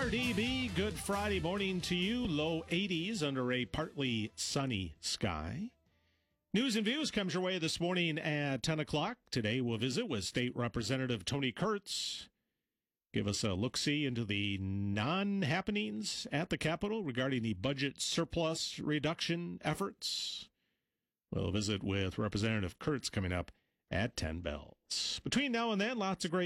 KRDB, good Friday morning to you. Low 80s under a partly sunny sky. News and Views comes your way this morning at 10 o'clock. Today we'll visit with State Representative Tony Kurtz. Give us a look-see into the non-happenings at the Capitol regarding the budget surplus reduction efforts. We'll visit with Representative Kurtz coming up at 10 bells. Between now and then, lots of great